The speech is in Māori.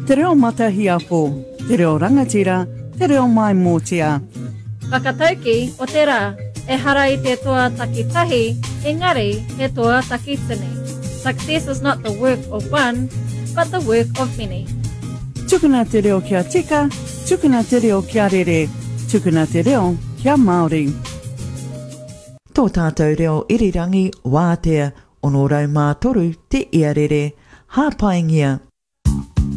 Te reo matahiapo, te reo rangatira, te reo mai mōtia. Whakatauki o te rā, e hara I te toa takitahi, engari he toa takitini. Success is not the work of one, but the work of many. Tukuna te reo kia tika, tukuna te reo kia rere, tukuna te reo kia Māori. Tō tātou reo irirangi wātea, ono rau mā toru te ia rere, hāpaingia.